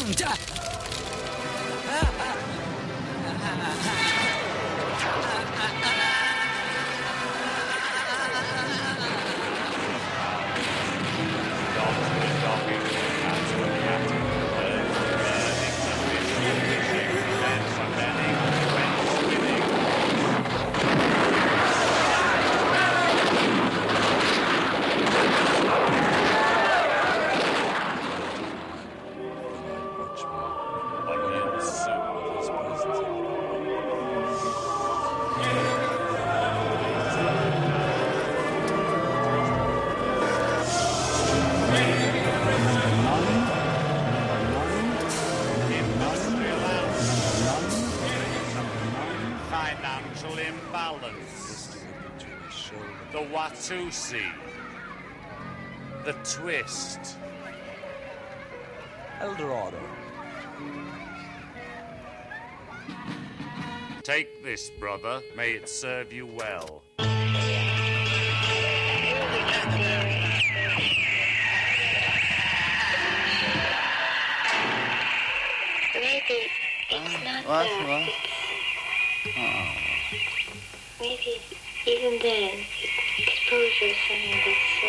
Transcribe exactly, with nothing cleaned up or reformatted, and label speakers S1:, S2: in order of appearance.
S1: Financial imbalance. The Watusi. The twist.
S2: Eldorado.
S1: Take this, brother. May it serve you well.
S3: Maybe it's not
S4: What?
S3: that.
S4: What?
S3: It's,
S4: Oh.
S3: maybe even then, exposure is something that's so